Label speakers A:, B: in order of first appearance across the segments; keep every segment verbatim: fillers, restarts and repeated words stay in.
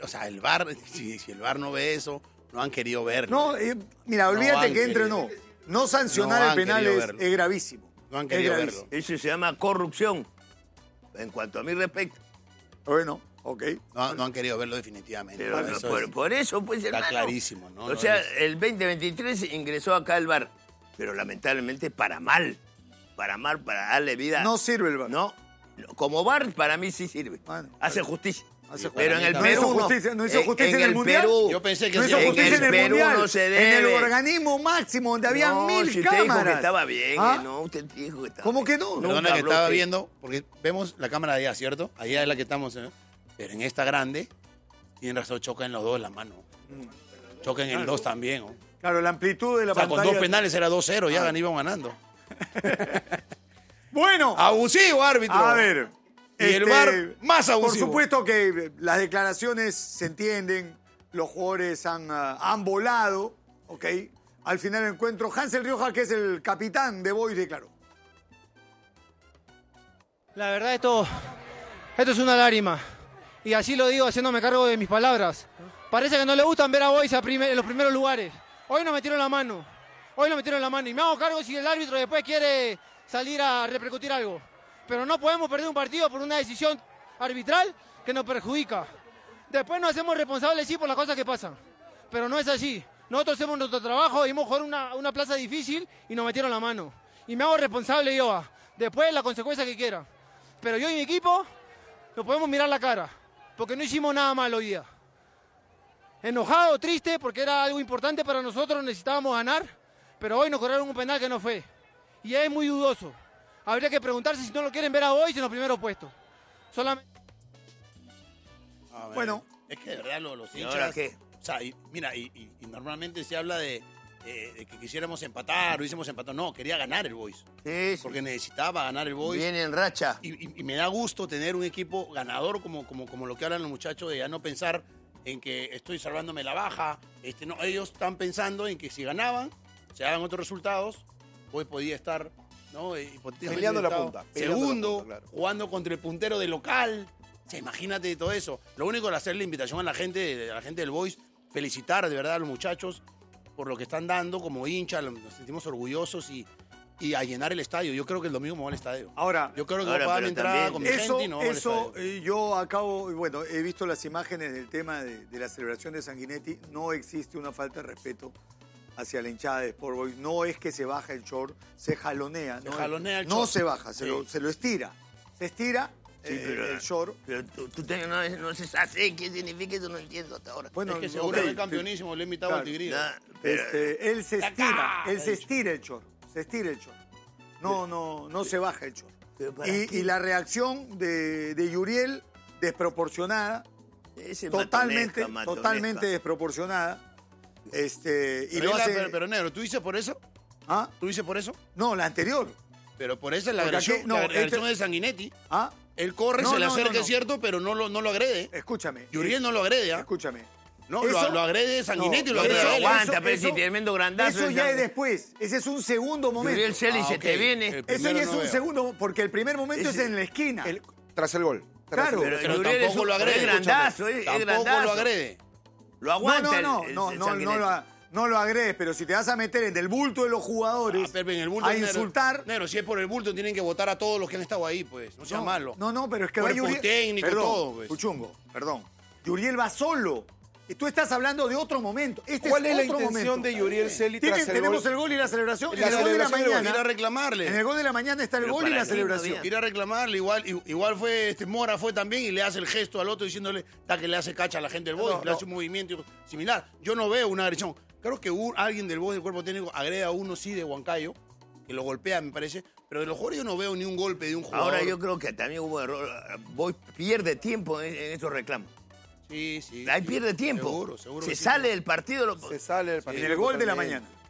A: o sea, el V A R, si, si el V A R no ve eso, no han querido verlo.
B: No, eh, mira, olvídate
A: no
B: que entre no. No sancionar
A: no
B: el penal es,
A: verlo.
B: es gravísimo.
A: No han querido
B: verlo.
C: Eso se llama corrupción, en cuanto a mi respecto.
B: Bueno, ok.
A: No, no han querido verlo definitivamente.
C: Pero,
A: No,
C: no,
A: eso
C: por,
A: es-
C: por eso, pues,
A: está
C: hermano.
A: clarísimo, ¿no?
C: O
A: No
C: sea,
A: es-
C: el veinte veintitrés ingresó acá el V A R, pero lamentablemente para mal. Para mal, para darle vida.
B: No sirve el V A R.
C: No, como V A R para mí sí sirve.
B: Bueno,
C: Hace justicia.
B: Hace
C: Pero en el
A: justicia.
C: Perú
B: No hizo
C: no.
B: justicia- no hizo
C: En-
B: justicia en el
C: el
B: Mundial.
C: Perú.
A: Yo pensé que
B: No
A: sí,
B: hizo
A: en
B: justicia en el,
C: Perú
B: Mundial,
C: no se
B: en el
C: debe.
B: organismo máximo donde había
C: no,
B: mil
C: si usted dijo
B: cámaras.
C: que estaba bien,
B: ¿Ah?
C: eh, no, usted dijo que estaba
B: ¿Cómo
C: bien.
B: que no?
C: Nunca
A: Perdona que
C: habló
A: estaba
C: usted.
A: viendo, porque vemos la cámara de allá, ¿cierto? Allá es la que estamos, ¿eh? Pero en esta grande, tienen razón, chocan los dos la mano. Chocan en el dos también, ¿no?
B: Claro, la amplitud de la
A: O sea, con
B: pantalla.
A: dos penales era dos cero, ya iban ganando.
B: Bueno,
A: Abusivo, árbitro.
B: a ver.
A: Y el V A R más
B: Por
A: abusivo.
B: supuesto que las declaraciones se entienden, los jugadores han, ah, han volado, ¿ok? Al final del encuentro, Hansel Rioja, que es el capitán de Boys, declaró.
D: La verdad, esto, esto es una lágrima. Y así lo digo haciéndome cargo de mis palabras. Parece que no le gustan ver a Boys a primer- en los primeros lugares. Hoy nos metieron la mano. Hoy nos metieron la mano. Y me hago cargo si el árbitro después quiere salir a repercutir algo. Pero no podemos perder un partido por una decisión arbitral que nos perjudica. Después nos hacemos responsables, sí, por las cosas que pasan. Pero no es así. Nosotros hacemos nuestro trabajo, íbamos a jugar una, una plaza difícil y nos metieron la mano. Y me hago responsable yo. ah. Después la consecuencia que quiera. Pero yo y mi equipo nos podemos mirar la cara. Porque no hicimos nada mal hoy día. Enojado, triste, porque era algo importante para nosotros, necesitábamos ganar. Pero hoy nos corrieron un penal que no fue. Y es muy dudoso. Habría que preguntarse si no lo quieren ver a Boys en los primeros puestos. Solamente...
A: A ver,
B: Bueno.
A: Es que de verdad los, los
C: ¿Y
A: hinchas...
C: ahora qué?
A: O sea, y, mira, y, y- y normalmente se habla de, eh, de que quisiéramos empatar, o hiciéramos empatar. No, quería ganar el Boys.
C: Sí, sí.
A: Porque necesitaba ganar el Boys.
C: Viene en racha.
A: Y, y- y me da gusto tener un equipo ganador como, como, como lo que hablan los muchachos, de ya no pensar en que estoy salvándome la baja. Este, no, ellos están pensando en que si ganaban, se daban otros resultados, hoy podía estar, ¿no? Eh, hipotéticamente
E: Peleando la
A: estado
E: punta, peleando la
A: segundo,
E: punta, claro.
A: jugando contra el puntero de local. O sea, imagínate todo eso. Lo único es hacer la invitación a la gente, a la gente del Boys, felicitar de verdad a los muchachos por lo que están dando como hinchas, nos sentimos orgullosos y, y a llenar el estadio. Yo creo que el domingo me voy al estadio.
B: Ahora,
A: Yo creo que
C: Ahora,
A: voy a pagar
C: pero
A: mi entrada
C: también-
A: con mi
B: eso,
A: gente y no voy al
B: eso
A: estadio.
B: eh, yo acabo, bueno, he visto las imágenes del tema de, de la celebración de Sanguinetti. No existe una falta de respeto hacia la hinchada de Sport Boys. No es que se baja el short, se jalonea.
A: Se
B: no,
A: jalonea el
B: No
A: short.
B: se baja, se,
A: Sí.
B: lo, se lo estira. Se estira
C: Sí,
B: eh,
C: pero-
B: el short.
C: Pero tú, tú te- no, no se sabe qué significa eso, no entiendo hasta ahora.
B: Bueno,
A: Es que
B: no,
A: seguro
B: ok,
A: es campeonísimo, le he invitado
B: Claro.
A: al Tigrillo.
C: Nah, pero-
B: Este, él se estira,
A: Acá,
B: él se
A: ha dicho.
B: estira el short, se estira el short. No, no, no se baja el short.
C: pero ¿para
B: Y,
C: qué?
B: y la reacción de, de Yuriel, desproporcionada,
C: Ese
B: totalmente,
C: matoneja, matoneja.
B: totalmente desproporcionada. Este, y
A: Pero,
B: lo
A: es la-
B: hace.
A: pero, pero, Negro, ¿tú dices por eso?
B: ¿Ah?
A: ¿Tú dices por eso?
B: No, la anterior.
A: Pero por eso es la
B: Porque
A: agresión,
B: aquí- no,
A: la
B: este-
A: agresión de Sanguinetti.
B: ¿Ah?
A: Él corre,
B: No,
A: se le
B: no,
A: acerca,
B: no, no.
A: es cierto, pero no lo, no lo agrede.
B: Escúchame.
A: Yuriel
B: eh,
A: no lo agrede, ¿ah?
B: Escúchame.
A: No,
B: Eso-
A: lo, lo agrede Sanguinetti y
B: no,
A: lo
C: Pero
A: agrede a él.
C: aguanta,
B: eso-
C: pero si
B: eso-
C: tremendo grandazo.
B: Eso
C: el
B: ya es
C: Sanguinetti.
B: después. Ese es un segundo momento.
C: Yuriel Celi
A: Ah,
C: se
A: ok.
C: te viene.
A: El
B: Eso
A: primero
B: ya es
A: no
B: un
A: veo.
B: segundo, porque el primer momento
C: Ese-
B: es en la esquina.
E: El- tras el gol. Tras
B: Claro.
E: el gol.
A: Pero
C: Yuriel
A: tampoco
C: es un-
A: lo agrede.
C: es grandazo, es- es
A: Tampoco
C: grandazo.
A: lo agrede.
C: Lo
B: No,
C: aguanta
B: no, no,
C: el- el-
B: no,
C: el
B: no, no,
C: Sanguinetti.
B: lo, no lo agredes, pero si te vas a meter en el bulto de los jugadores
A: Ah, pero en el bulto,
B: a
A: Negro,
B: insultar.
A: Negro, si es por el bulto, tienen que votar a todos los que han estado ahí, pues. No sea
B: no,
A: malo.
B: No, no, pero es que
A: Cuerpo
B: va Yuriel.
A: técnico,
B: perdón,
A: todo, pues.
B: Puchungo, perdón. Yuriel va solo. Y tú estás hablando de otro momento. Este
E: ¿Cuál es la
B: otro
E: intención
B: momento.
E: de Yuriel Celi
B: Tiene-
E: tras el
B: tenemos
E: gol?
B: el gol y la celebración.
E: La
B: En el gol de la
E: celebración del gol,
B: mañana.
A: Ir a reclamarle.
B: En el gol de la mañana está el
C: Pero
B: gol y
C: para
B: la
C: qué
B: celebración.
C: todavía.
A: Ir a reclamarle, igual, i- igual fue, este Mora fue también y le hace el gesto al otro diciéndole, está que le hace cacha a la gente del Boys,
E: No,
A: le
E: no.
A: hace un movimiento similar. Yo no veo una agresión. Creo que un- alguien del Boys del cuerpo técnico agrega a uno sí de Huancayo, que lo golpea, me parece, pero de los jugadores yo no veo ni un golpe de un jugador.
C: Ahora yo creo que también hubo error. Boy pierde tiempo en, en esos reclamos.
A: Sí, sí.
C: Ahí
A: sí.
C: pierde tiempo.
A: Seguro, seguro.
C: Se
A: que sí.
C: sale del partido. Lo...
E: Se sale del partido.
B: En el gol de la
E: totalmente.
B: mañana.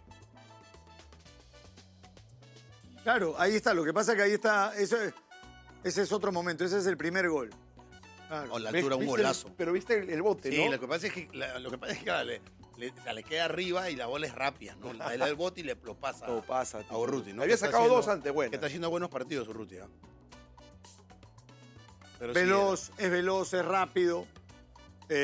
B: Claro, ahí está. Lo que pasa es que ahí está. Eso es- ese es otro momento. Ese es el primer gol. Claro.
A: A la
E: ¿Ves-
A: altura, un
E: viste el-
A: golazo.
E: pero viste el, el bote,
A: Sí,
E: ¿no?
A: lo que pasa es que, la- lo que, pasa es que claro, le, le- o sea, le queda arriba y la bola es rápida, ¿no? Le da el bote y le lo pasa,
E: Lo pasa,
A: a
E: tío.
A: Urruti, ¿no?
E: Había
A: Que está
E: sacado
A: haciendo-
E: dos antes, bueno.
A: Que está haciendo buenos partidos Urruti, ¿ah? Pero sí,
B: Veloz, es veloz, es rápido.